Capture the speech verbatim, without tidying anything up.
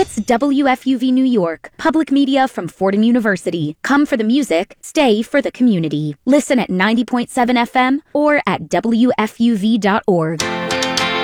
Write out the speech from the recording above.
It's W F U V New York, public media from Fordham University. Come for the music, stay for the community. Listen at ninety point seven F M or at W F U V dot org.